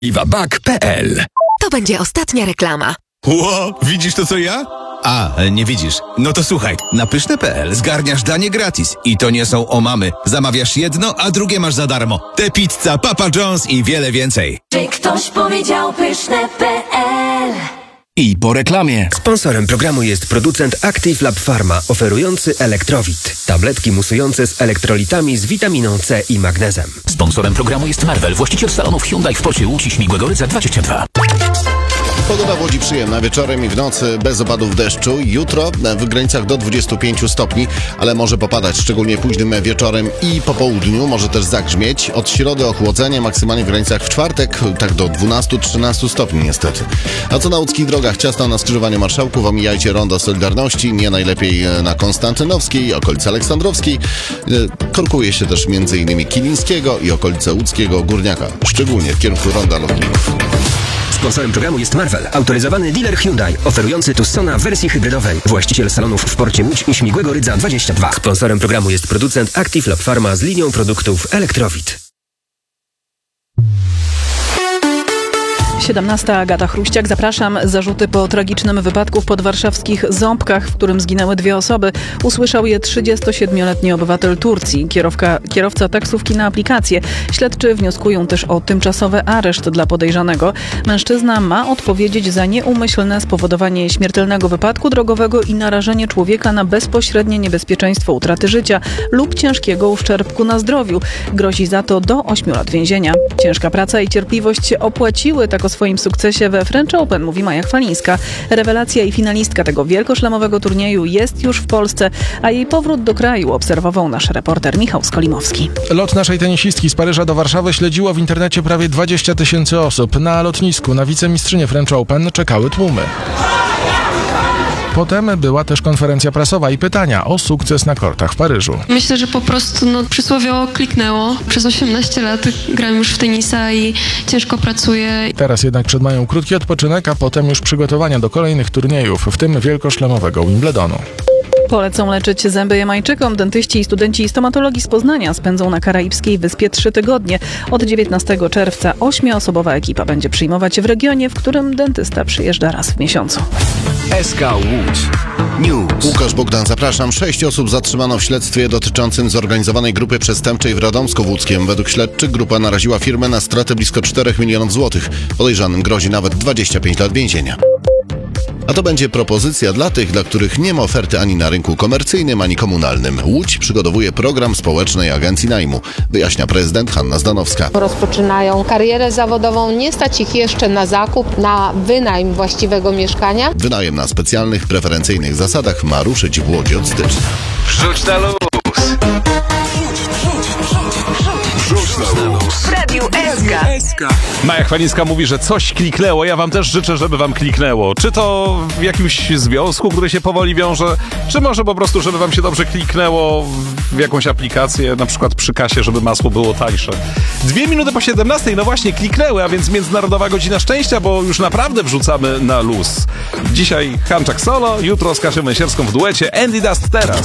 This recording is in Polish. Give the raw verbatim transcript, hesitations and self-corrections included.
iwabak kropka pe el. To będzie ostatnia reklama. Ło, widzisz to co ja? A, nie widzisz. No to słuchaj, na pyszne kropka pe el zgarniasz danie gratis. I to nie są omamy. Zamawiasz jedno, a drugie masz za darmo. Te pizza, Papa John's i wiele więcej. Czy ktoś powiedział pyszne kropka pe el? I po reklamie. Sponsorem programu jest producent Active Lab Pharma, oferujący Elektrowit. Tabletki musujące z elektrolitami z witaminą C i magnezem. Sponsorem programu jest Marvel, właściciel salonów Hyundai w porcie Łódź i Śmigłego Rydza dwadzieścia dwa. Pogoda w Łodzi przyjemna, wieczorem i w nocy bez opadów deszczu. Jutro w granicach do dwudziestu pięciu stopni, ale może popadać, szczególnie późnym wieczorem i po południu, może też zagrzmieć. Od środy ochłodzenie, maksymalnie w granicach w czwartek, tak do dwunastu trzynastu stopni niestety. A co na łódzkich drogach? Ciasno na skrzyżowaniu Marszałków, omijajcie rondo Solidarności, nie najlepiej na Konstantynowskiej, okolicy Aleksandrowskiej. Korkuje się też między innymi Kilińskiego i okolice łódzkiego Górniaka, szczególnie w kierunku ronda Lotników. Sponsorem programu jest Marvel, autoryzowany dealer Hyundai, oferujący Tucsona w wersji hybrydowej. Właściciel salonów w porcie Łódź i Śmigłego Rydza dwadzieścia dwa. Sponsorem programu jest producent Active Lab Pharma z linią produktów Elektrowit. siedemnasta Agata Chruściak. Zapraszam. Zarzuty po tragicznym wypadku w podwarszawskich Ząbkach, w którym zginęły dwie osoby, usłyszał je trzydziestosiedmioletni obywatel Turcji, kierowka, kierowca taksówki na aplikację. Śledczy wnioskują też o tymczasowy areszt dla podejrzanego. Mężczyzna ma odpowiedzieć za nieumyślne spowodowanie śmiertelnego wypadku drogowego i narażenie człowieka na bezpośrednie niebezpieczeństwo utraty życia lub ciężkiego uszczerbku na zdrowiu. Grozi za to do ośmiu lat więzienia. Ciężka praca i cierpliwość się opłaciły, tak o swoim sukcesie we French Open mówi Maja Chwalińska. Rewelacja i finalistka tego wielkoszlemowego turnieju jest już w Polsce, a jej powrót do kraju obserwował nasz reporter Michał Skolimowski. Lot naszej tenisistki z Paryża do Warszawy śledziło w internecie prawie dwadzieścia tysięcy osób. Na lotnisku na wicemistrzynię French Open czekały tłumy. Potem była też konferencja prasowa i pytania o sukces na kortach w Paryżu. Myślę, że po prostu no, przysłowiowo kliknęło. Przez osiemnaście lat gram już w tenisa i ciężko pracuję. Teraz jednak przed mają krótki odpoczynek, a potem już przygotowania do kolejnych turniejów, w tym wielkoszlemowego Wimbledonu. Polecą leczyć zęby Jamajczykom. Dentyści i studenci stomatologii z Poznania spędzą na karaibskiej wyspie trzy tygodnie. Od dziewiętnastego czerwca ośmioosobowa ekipa będzie przyjmować w regionie, w którym dentysta przyjeżdża raz w miesiącu. S K Łódź News. Łukasz Bogdan, zapraszam. Sześć osób zatrzymano w śledztwie dotyczącym zorganizowanej grupy przestępczej w Radomsku-Łódzkiem. Według śledczych grupa naraziła firmę na stratę blisko czterech milionów złotych. Podejrzanym grozi nawet dwadzieścia pięć lat więzienia. A to będzie propozycja dla tych, dla których nie ma oferty ani na rynku komercyjnym, ani komunalnym. Łódź przygotowuje program społecznej agencji najmu, wyjaśnia prezydent Hanna Zdanowska. Rozpoczynają karierę zawodową, nie stać ich jeszcze na zakup, na wynajem właściwego mieszkania. Wynajem na specjalnych, preferencyjnych zasadach ma ruszyć w Łodzi od stycznia. Wrzuć na luz. W Radiu S K. Maja Chwalińska mówi, że coś kliknęło. Ja wam też życzę, żeby wam kliknęło. Czy to w jakimś związku, który się powoli wiąże, czy może po prostu, żeby wam się dobrze kliknęło w jakąś aplikację, na przykład przy kasie, żeby masło było tańsze. Dwie minuty po siedemnastej, no właśnie, kliknęły, a więc Międzynarodowa Godzina Szczęścia, bo już naprawdę wrzucamy na luz. Dzisiaj Hanczak solo, jutro z Kasią Męsierską w duecie Andy Dust teraz.